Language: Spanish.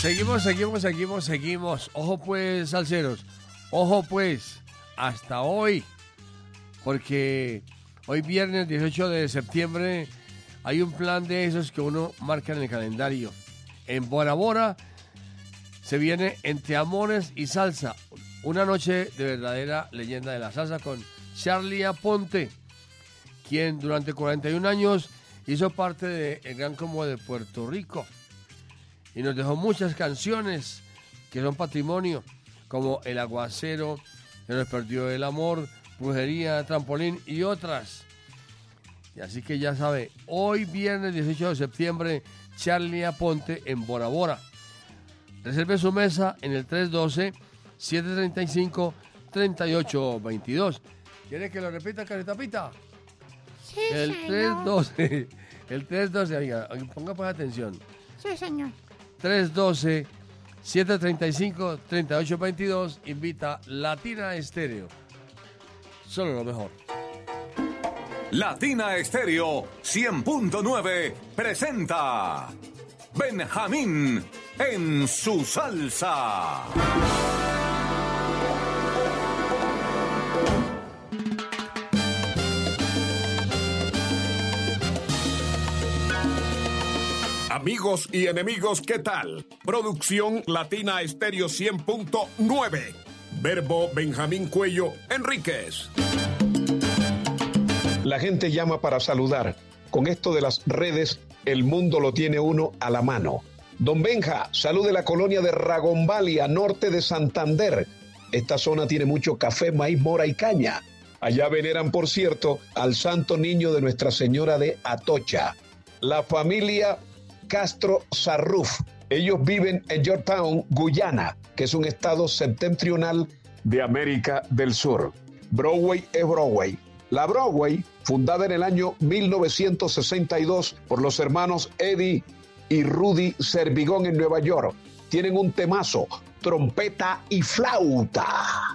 Seguimos. Ojo pues, salseros. Ojo pues, hasta hoy. Porque hoy viernes 18 de septiembre hay un plan de esos que uno marca en el calendario. En Bora Bora se viene Entre Amores y Salsa. Una noche de verdadera leyenda de la salsa con Charlie Aponte, quien durante 41 años hizo parte del Gran Combo de Puerto Rico y nos dejó muchas canciones que son patrimonio, como El Aguacero, Se nos perdió el amor, Brujería, Trampolín y otras. Y así que ya sabe, hoy viernes 18 de septiembre, Charlie Aponte en Bora Bora. Reserve su mesa en el 312-735-3822. ¿Quiere que lo repita, Caretapita? Sí, El señor. 312, el 312, oiga, ponga pues atención. Sí, señor. 312-735-3822, invita Latina Estéreo. Solo lo mejor. Latina Estéreo 100.9 presenta Benjamín en su salsa. Amigos y enemigos, ¿qué tal? Producción Latina Estéreo 100.9. Verbo Benjamín Cuello Enríquez. La gente llama para saludar. Con esto de las redes, el mundo lo tiene uno a la mano. Don Benja, salud de la colonia de Ragombalia, norte de Santander. Esta zona tiene mucho café, maíz, mora y caña. Allá veneran, por cierto, al Santo Niño de Nuestra Señora de Atocha. La familia Castro Sarruf. Ellos viven en Yorktown, Guyana, que es un estado septentrional de América del Sur. Broadway es Broadway. La Broadway, fundada en el año 1962 por los hermanos Eddie y Rudy Servigón en Nueva York, tienen un temazo, trompeta y flauta.